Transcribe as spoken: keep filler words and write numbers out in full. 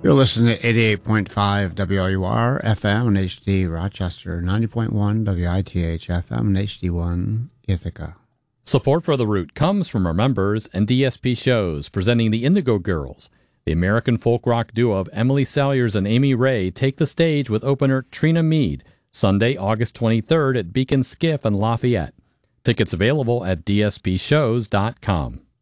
You're listening to eighty-eight point five W R U R F M and H D Rochester, ninety point one W I T H F M and H D one Ithaca. Support for The Root comes from our members and D S P Shows, presenting the Indigo Girls. The American folk rock duo of Emily Salyers and Amy Ray take the stage with opener Trina Mead, Sunday, August twenty-third at Beacon Skiff in Lafayette. Tickets available at D S P shows dot com.